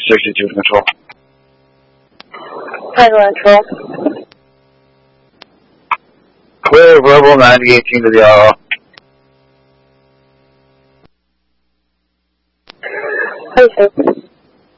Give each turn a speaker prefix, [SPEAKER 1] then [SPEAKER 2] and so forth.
[SPEAKER 1] 这是9乘抽。
[SPEAKER 2] 太多人抽。
[SPEAKER 1] 喂，伯伯们，你听得到？
[SPEAKER 2] 可以行。